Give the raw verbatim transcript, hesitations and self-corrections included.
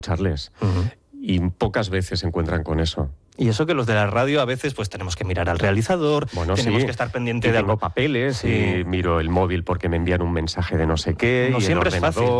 Charles. Uh-huh. Y pocas veces se encuentran con eso. Y eso que los de la radio a veces pues tenemos que mirar al realizador, bueno, tenemos sí. que estar pendiente y de tengo algo. papeles Sí. y miro el móvil porque me envían un mensaje de no sé qué. No y siempre el es fácil.